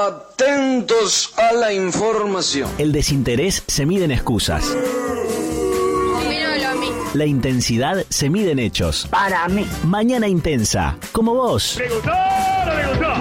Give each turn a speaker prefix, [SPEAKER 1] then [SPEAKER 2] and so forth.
[SPEAKER 1] Atentos a la información.
[SPEAKER 2] El desinterés se mide en excusas.
[SPEAKER 3] Dímelo a mí.
[SPEAKER 2] La intensidad se mide en hechos.
[SPEAKER 4] Para mí.
[SPEAKER 2] Mañana intensa, como vos.
[SPEAKER 5] ¿Le gustó o no le gustó?